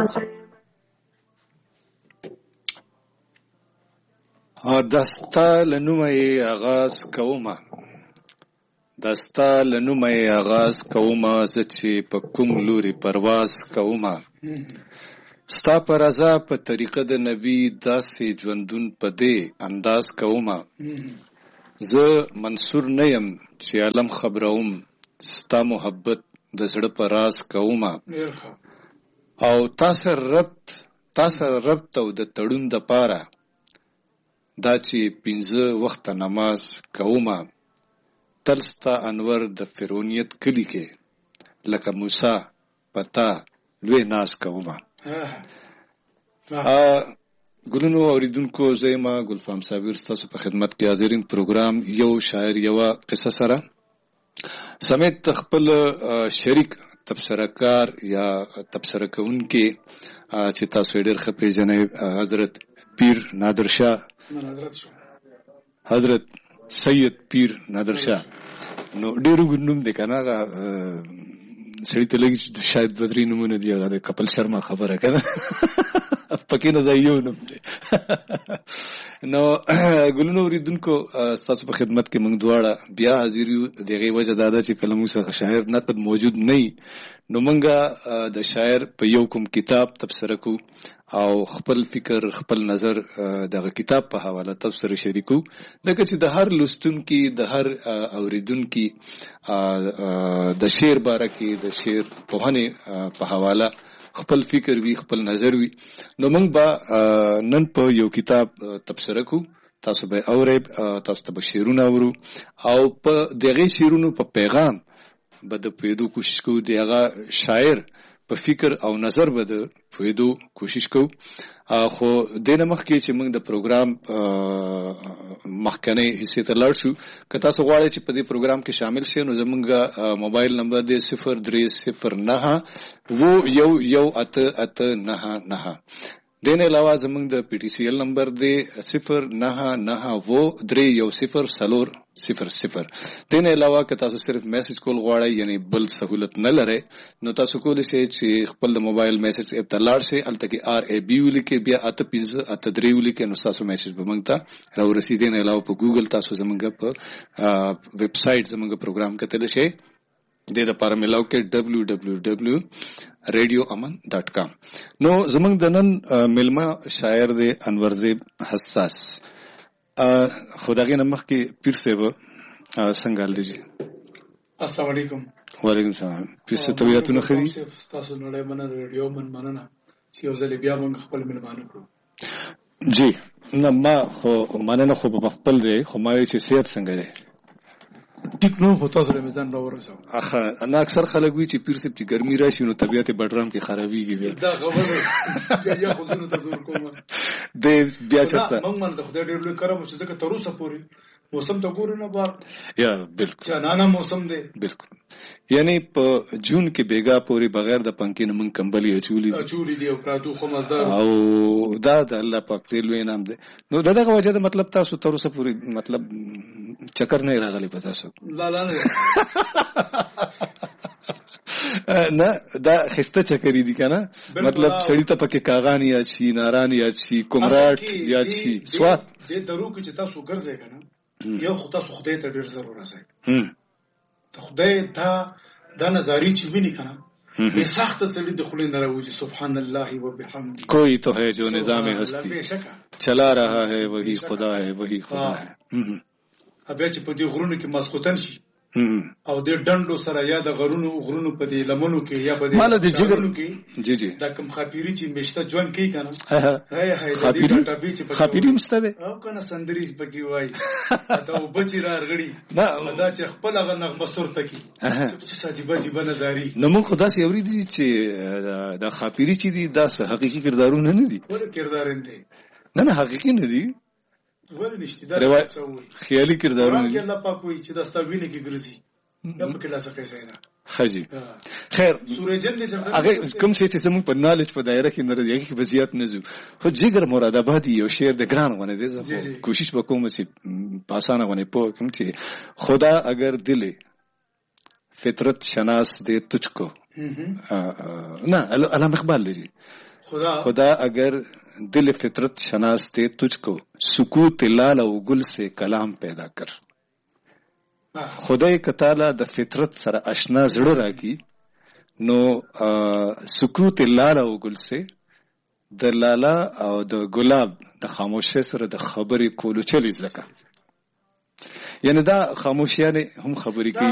دستا لنومه آغاز کومه دستا لنومه آغاز کومه زه چې په کوم لوري پرواز کومه ستا په رضا په طریقه د نبی داسې ژوندون په دې انداز کومه زه منصور نه یم چې عالم خبروم ستا محبت د زړه په راز کومه او تاسو ربط او د تړون د پاره دا چې 15 وخت نماز کومه تلستا انور د فرعونیت کلی کې لکه موسی پتا لوی ناز کومه ګلونو اوریدونکو زېما ګلفام صابر تاسو په خدمت کې حاضرین پروګرام یو شاعر یو قصه سره سمیت خپل شریک تبصره کار یا تبصره کوونکې چې تاسو ډېر ښه پیژنئ حضرت پیر نادر شاه حضرت سید پیر نادر شاه نو ډېرو ګنوم د کنه سړی ته لګي چې شاید بدري نمونه دی هغه د کپل شرما خبره کنه پکې نه ځایو نو نو ګلونو اوریدونکو تاسو په خدمت کې موږ دواړه بیا حاضر یو دغه وجه دا چې کلمو څخه شاعر نقد موجود نه نو موږ د شاعر په یو کوم کتاب تبصره کو او خپل فکر خپل نظر دغه کتاب په حواله تاسو سره شریکو دغه چې د هر لستونکو د هر اوریدونکو د شعر باره کې د شعر په هنه په حواله خپل فکر وی خپل نظر وی نو موږ با نن په یو کتاب تبصره کو تاسو به اورئ تاسو ته شعرونه اورو او په دغه شعرونو په پیغام به د پیدو کوشش کو دغه شاعر په فکر او نظر به د پیدو کوشش کو خو دنه مخکې چې موږ د پروګرام مخکنی حصے ته لاړ شو که تاسو غواړئ چې په دې پروګرام کې شامل شئ نو زموږ موبایل نمبر دی 0309 11889 دنه علاوه زموږ د پی ټی سی ایل نمبر دی 0993000000 دنه علاوه که تاسو صرف میسج کول غواړئ یعنی بل سہولت نه لرئ نو تاسو کولی شئ چې خپل د موبایل میسج اپ ته لاړ شئ الته کې RAB ولیکئ بیا 8583 ولیکئ نو تاسو میسج به موږ ته راورسیږي دنه علاوه په ګوګل تاسو زموږ په ویب سټ زموږ پروګرام کتل شئ د لپاره ملاو کې www.radioaman.com نو زمونږ د نن ملما شاعر دی انورزیب حساس خدای نمخ کې پیر صاحب څنګه لږی السلام علیکم وعلیکم السلام پیر صاحب طبيعتونه خري تاسو نړۍ مننه ریډیو مننه چې یو ځل بیا موږ خپل ملمانو کړو جی نه ما خو مننه خو په خپل دی خو ما چې صحت څنګه دی ټیک نو هو تاسو له میزان راورسو اخه انا اکثر خلک وی چې پیر صاحب چې ګرمي راشي نو طبيعت بډرام کې خرابيږي بیا دا خبره بیا خودونو ته زور کوم د بیا چرته موږ من د خدای ډېر لوی کرم چې ځکه تر اوسه پورې موسم ته ګورو نه بار یا بالکل چانانا موسم دی بالکل یعنی په جون کې بیګا پوری بغیر د پنکې نه مونږ کمبلي اچولي دی او پراتو خو مزدار او دا د الله پاک دې لوی نام دی نو دغه وجه د مطلب تاسو تر اوسه پوری مطلب چکر نه راغلی په تاسو لا نه نه دا خسته چکرې دي کنه مطلب سړی ته پکې کاغان یا شي ناران یا شي کومراټ یا شي سوات دې درو کې چې تاسو ګرځئ کنه یو خو تاسو خدای ته ډیر ضرورت راځي ته خدای دا نظاری چې ویني کنه به سخت سړی د خلین دروږي سبحان الله و بحمده کوئی تو ہے جو نظام ہستی چلا رہا ہے وہی خدا ہے وہی خدا ہے بیا چې په دې غرونو کې مسخوتن شي او د ډندو سره یا د غرونو په دې لمنو کې یا په دې مال د جګر کې جی جی دا کوم خاپيري چې مشته ژوند کوي کنه خاپيري مستده او کنه سندري پکې وای دا وبچی راغړي دا چې خپل هغه نغمه صورت کی چې ساجيبه نظاری نو موږ خدا سي اوري دي چې دا خاپيري چې دي دا حقيقي کردارونه نه دي ولې کردار نه حقيقي نه دي ولې نشته دا خیالي کردارونه کې الله پاک وایي چې دا ستوینه کې ګرځي دا په کله څه کوي نه حاجی خیر سورې جن دې هغه کوم شي چې زموږ په نالج په دایره کې نه راځي کې وضعیت نه زو خو جګر مراد آبادی یو شعر د ګران ونه دي کوشش وکوم چې پاسانه ونه په کوم چې خدا اگر دل فطرت شناس دے تجھ کو نه علامه اقبال لري खुदा अगर दिल फितरत शनास्ते तुझको सुकूत लाल और गुल से कलाम पैदा कर. खुदाई कताला द फितरत सर अशना जड़ रागी नो सुकूत लाल और गुल से द लाला और द गुलाब द खामोशी सर द खबरी कोलू चली जका. यानी दा खामोशिया ने हम खबरी की